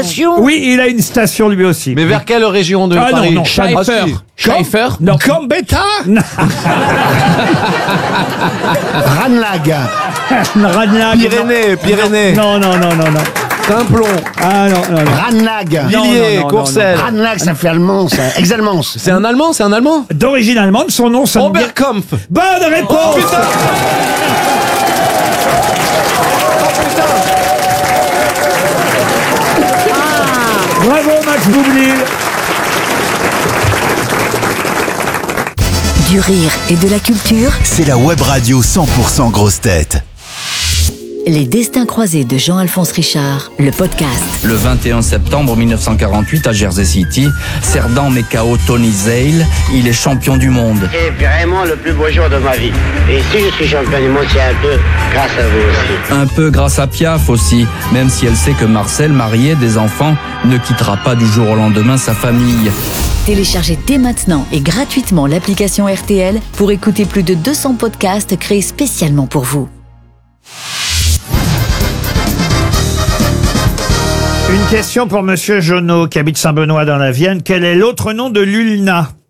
station? Oui, il a une station lui aussi. Mais vers quelle région de Ah non, Paris? non, Schaeffer. Schaeffer. Non. Gambetta? Ranlag. Ranlag. Pyrénées. Non. Simplon. Ah non. Ranlag. Villiers, non. Courcelles. Ranlag, ça fait allemand, ça. Exalmans. C'est un Allemand? D'origine allemande, son nom sonne bien. Oberkampf. Bonne réponse. Bravo Max Boublil. Du rire et de la culture, C'est la web radio 100% grosses têtes. les destins croisés de Jean-Alphonse Richard, le podcast. Le 21 septembre 1948 à Jersey City, Cerdan met KO Tony Zale, il est champion du monde. C'est vraiment le plus beau jour de ma vie. Et si je suis champion du monde, c'est un peu grâce à vous aussi. Un peu grâce à Piaf aussi, même si elle sait que Marcel, marié, des enfants, ne quittera pas du jour au lendemain sa famille. Téléchargez dès maintenant et gratuitement l'application RTL pour écouter plus de 200 podcasts créés spécialement pour vous. Une question pour Monsieur Jonot, qui habite Saint-Benoît dans la Vienne. Quel est l'autre nom de l'ulna?